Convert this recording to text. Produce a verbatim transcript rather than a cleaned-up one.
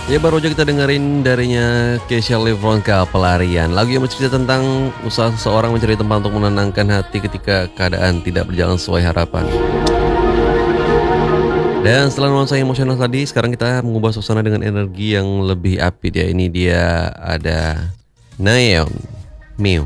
Ya baru aja kita dengerin darinya Keisha Levronka, Pelarian. Lagu yang bercerita tentang usaha seseorang mencari tempat untuk menenangkan hati ketika keadaan tidak berjalan sesuai harapan. Dan setelah nuansa emosional tadi, sekarang kita mengubah suasana dengan energi yang lebih upbeat ya. Ini dia ada Naeon, Mew.